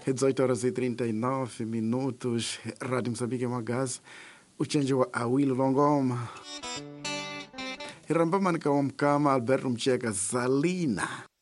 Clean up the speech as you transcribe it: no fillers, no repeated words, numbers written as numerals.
18h39, Rádio Moçambique Magazi, o change wa Awilo Longoma. Irambama nikawamkama Alberto Mcheka Salina.